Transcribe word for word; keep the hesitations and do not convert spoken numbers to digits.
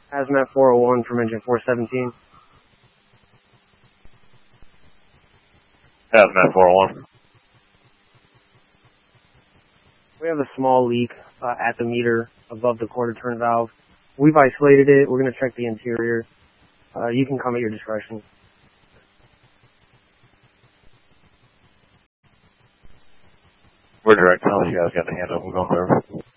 Hazmat four oh one from engine four seventeen. Hazmat four oh one. We have a small leak uh, at the meter above the quarter turn valve. We've isolated it. We're going to check the interior. Uh, you can come at your discretion. We're direct. How you guys got the hand up? We're going there.